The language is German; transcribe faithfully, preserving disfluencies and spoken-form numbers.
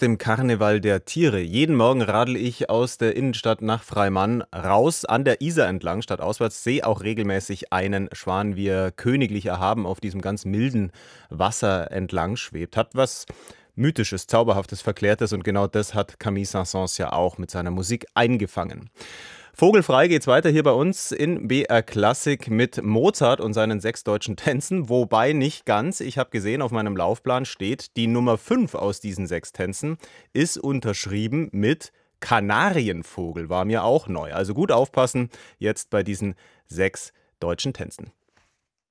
dem Karneval der Tiere. Jeden Morgen radel ich aus der Innenstadt nach Freimann raus an der Isar entlang, stadtauswärts, sehe auch regelmäßig einen Schwan, wie er königlich erhaben auf diesem ganz milden Wasser entlang schwebt. Hat was Mythisches, Zauberhaftes, Verklärtes und genau das hat Camille Saint-Saëns ja auch mit seiner Musik eingefangen. Vogelfrei geht's weiter hier bei uns in B R Klassik mit Mozart und seinen sechs deutschen Tänzen, wobei nicht ganz. Ich habe gesehen, auf meinem Laufplan steht, die Nummer fünf aus diesen sechs Tänzen ist unterschrieben mit Kanarienvogel, war mir auch neu. Also gut aufpassen jetzt bei diesen sechs deutschen Tänzen.